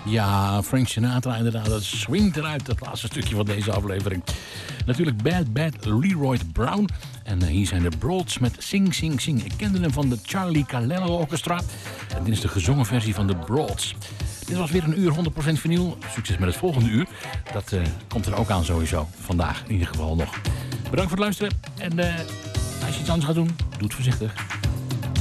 Ja, Frank Sinatra inderdaad. Dat swingt eruit, het laatste stukje van deze aflevering. Natuurlijk Bad Leroy Brown. En hier zijn de Broads met Sing Sing Sing. Ik kende hem van de Charlie Calello Orchestra. En dit is de gezongen versie van de Broads. Dit was weer een uur 100% vinyl. Succes met het volgende uur. Dat komt er ook aan sowieso. Vandaag in ieder geval nog. Bedankt voor het luisteren. En als je iets anders gaat doen, doe het voorzichtig.